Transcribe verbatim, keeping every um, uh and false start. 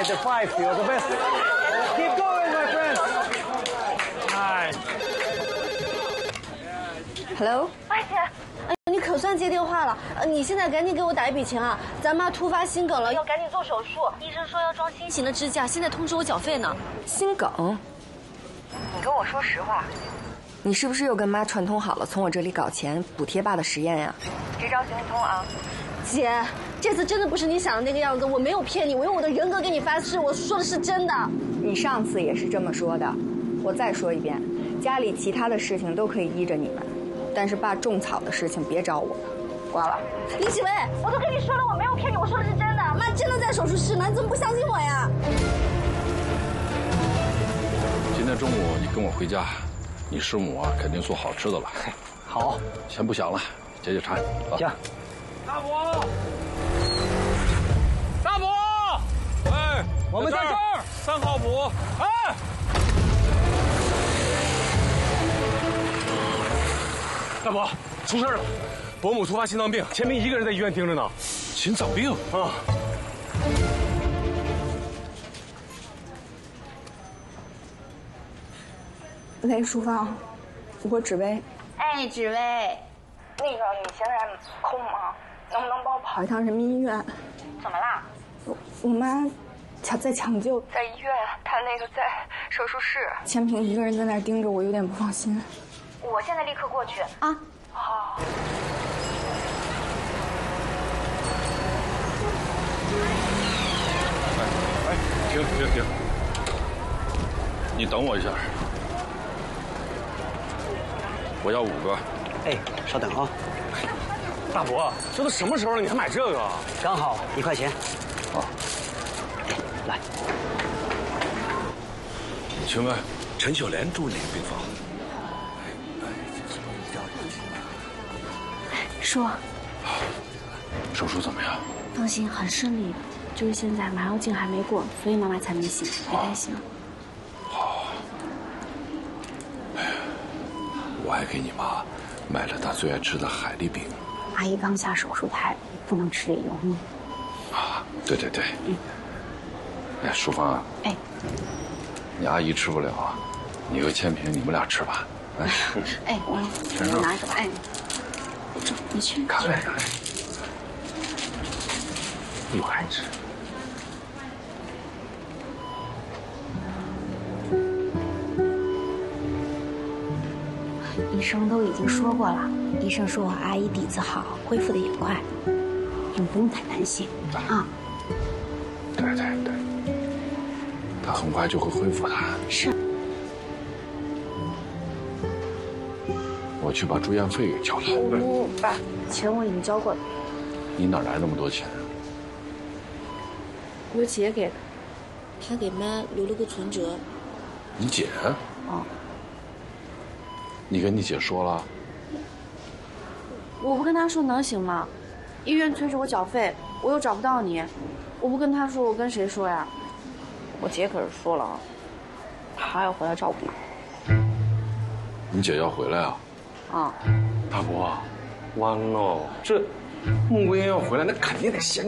the five, you're the best. Keep going, my friends. Hi. Hello. 哎姐，哎，你可算接电话了。呃，你现在赶紧给我打一笔钱啊！咱妈突发心梗了，要赶紧做手术。医生说要装新型的支架，现在通知我缴费呢。 心梗？ 你跟我说实话。 你是不是又跟妈串通好了，从我这里搞钱补贴爸的实验呀？ 这招行不通啊！姐，这次真的不是你想的那个样子，我没有骗你，我用我的人格给你发誓，我说的是真的。 你上次也是这么说的，我再说一遍，家里其他的事情都可以依着你们，但是爸种草的事情别找我。挂了。 李启威，我都跟你说了，我没有骗你，我说的是真的。妈真的在手术室呢，你怎么不相信我呀？ 今天中午你跟我回家，你师母啊肯定做好吃的了。 好， 先不想了，解解馋。 行。大伯，大伯， 哎， 我们在这儿， 三号补。 哎。大伯，出事了，伯母突发心脏病，千明一个人在医院盯着呢。 心脏病啊。 喂，淑芳，我紫薇。 哎，紫薇，那个你现在空吗？能不能帮我跑跑一趟人民医院？ 怎么啦？ 我我妈抢在抢救， 在医院，她那个在手术室。 千平一个人在那儿盯着我，有点不放心。 我现在立刻过去啊。好。 哎，停停停！你等我一下，我要五个。 哎，稍等啊。 大伯，这都什么时候了，你还买这个？ 刚好一块钱。 啊。 哎，来。 请问陈秀莲住哪个病房？ 说。 手术怎么样？ 放心，很顺利，就是现在麻药镜还没过，所以妈妈才没醒，别担心了。 好。哎，我还给你妈买了她最爱吃的海蛎饼。 阿姨刚下手术台，不能吃这油腻。 啊，对对对。嗯。哎，淑芳啊。 哎。 你阿姨吃不了啊，你和千平你们俩吃吧。哎。 哎，我我拿一个吧。哎。走，你去。 看看看。 有孩子。 医生都已经说过了，医生说我阿姨底子好，恢复的也快，你不用太担心啊。 对对对，她很快就会恢复的。 是。 我去把住院费给交了。 不，爸，钱我已经交过了。 你哪来那么多钱？ 我姐给的，她给妈留了个存折。 你姐？ 哦。 你跟你姐说了？ 我不跟她说能行吗？医院催着我缴费，我又找不到你，我不跟她说，我跟谁说呀？我姐可是说了，她还要回来照顾你。 你姐要回来啊？ 啊。 大伯，完了，这穆桂英要回来，那肯定得先